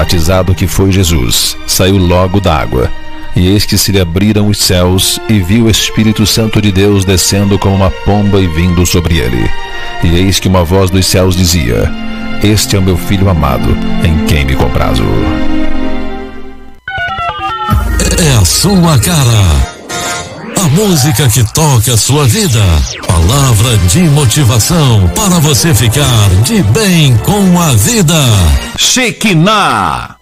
batizado que foi Jesus, saiu logo da água. E eis que se lhe abriram os céus, e viu o Espírito Santo de Deus descendo como uma pomba e vindo sobre ele. E eis que uma voz dos céus dizia: Este é o meu Filho amado, em quem me comprazo. É a sua cara. A música que toca a sua vida. Palavra de motivação para você ficar de bem com a vida. Shekinah.